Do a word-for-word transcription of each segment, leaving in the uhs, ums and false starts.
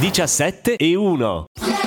diciassette e uno.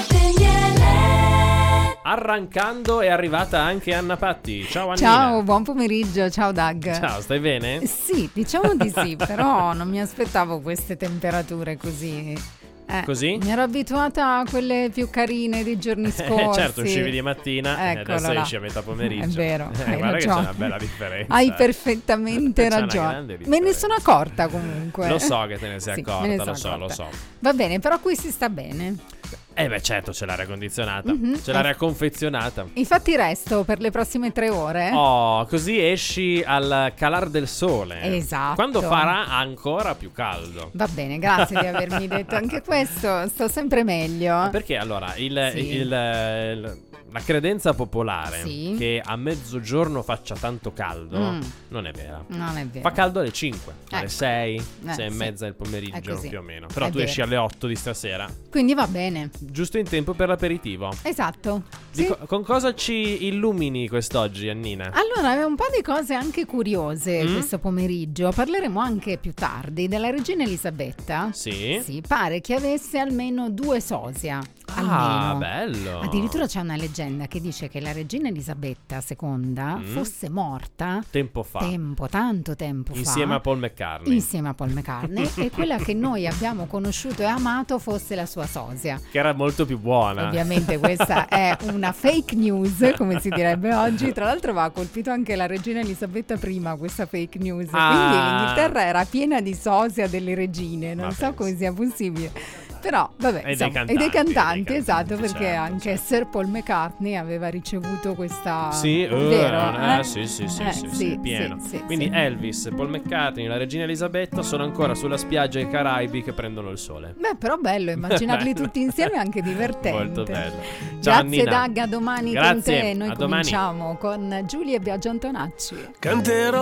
Arrancando è arrivata anche Anna Patti. Ciao Annina. Ciao, buon pomeriggio, ciao Doug. Ciao, stai bene? Sì, diciamo di sì, però non mi aspettavo queste temperature così. Eh, Così? Mi ero abituata a quelle più carine dei giorni scorsi. Eh, certo, uscivi di mattina e adesso là. esci a metà pomeriggio. È vero, eh, hai guarda ragione. che c'è una bella differenza. Hai perfettamente C'è una ragione. grande Me ne sono accorta comunque. Lo so che te ne sei Sì, accorta, me ne sono lo so, accorta. lo so. Va bene, però qui si sta bene. Eh beh, certo, c'è l'aria condizionata, Mm-hmm. c'è l'aria confezionata. Infatti resto per le prossime tre ore. Oh, così esci al calar del sole. Esatto. Quando farà ancora più caldo. Va bene, grazie di avermi detto anche questo. Sto sempre meglio. Perché allora il, Sì. il- il- la credenza popolare Sì. che a mezzogiorno faccia tanto caldo Mm. non è vera. Non è vero. Fa caldo alle cinque, alle Ecco. sei, Eh, sei e sì. mezza del È pomeriggio così. più o meno. Però È tu vero. esci alle otto di stasera, Quindi va bene. giusto in tempo per l'aperitivo. Esatto. Di Sì. co- con cosa ci illumini quest'oggi, Annina? Allora, avevo un po' di cose anche curiose Mm? questo pomeriggio. Parleremo anche più tardi della regina Elisabetta. Sì? Sì, pare che avesse almeno due sosia. Ah, almeno. bello. Addirittura c'è una leggenda che dice che la regina Elisabetta seconda Mm? fosse morta Tempo fa. tempo, tanto tempo fa. Insieme a Paul McCartney. Insieme a Paul McCartney e quella che noi abbiamo conosciuto e amato fosse la sua sosia. Che era molto più buona. Ovviamente questa è una fake news, come si direbbe oggi. Tra l'altro va colpito anche la regina Elisabetta prima questa fake news. Ah. Quindi l'Inghilterra era piena di sosia delle regine, non Ma so pensa. come sia possibile. Però vabbè, E dei insomma, cantanti, e dei e dei cantanti, cantanti, esatto, perché certo, anche certo. Sir Paul McCartney aveva ricevuto questa. Sì, eh, vero? eh, Eh? sì, sì, sì, Eh, sì, sì, sì, pieno. sì, sì, Quindi sì. Elvis, Paul McCartney e la regina Elisabetta sono ancora sulla spiaggia ai Caraibi che prendono il sole. Beh, però bello immaginarli Bello. tutti insieme è anche divertente. Molto bello. Ciao Grazie Annina. Dag, a domani con Grazie, te. Noi a domani. cominciamo con Giulia e Biagio Antonacci. Canterò